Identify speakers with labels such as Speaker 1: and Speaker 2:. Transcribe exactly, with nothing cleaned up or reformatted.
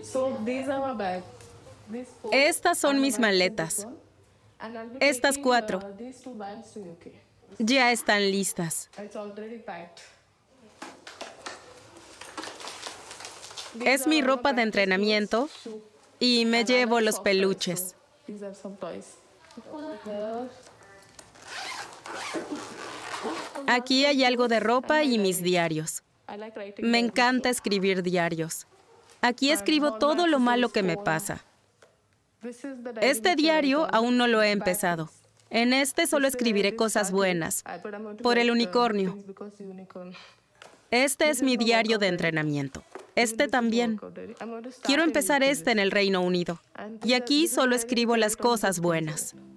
Speaker 1: Estas son mis maletas. Estas cuatro. Ya están listas. Es mi ropa de entrenamiento y me llevo los peluches. Aquí hay algo de ropa y mis diarios. Me encanta escribir diarios. Aquí escribo todo lo malo que me pasa. Este diario aún no lo he empezado. En este solo escribiré cosas buenas, por el unicornio. Este es mi diario de entrenamiento. Este también. Quiero empezar este en el Reino Unido. Y aquí solo escribo las cosas buenas.